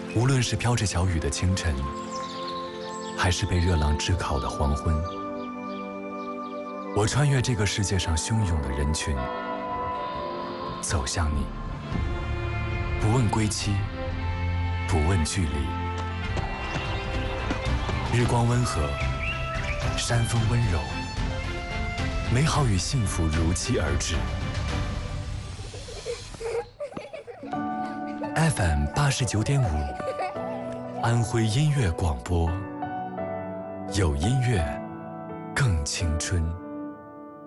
无论是飘着小雨的清晨，还是被热浪炙烤的黄昏，我穿越这个世界上汹涌的人群，走向你，不问归期，不问距离。日光温和，山风温柔，美好与幸福如期而至。FM 89.5，安徽音乐广播，有音乐，更青春。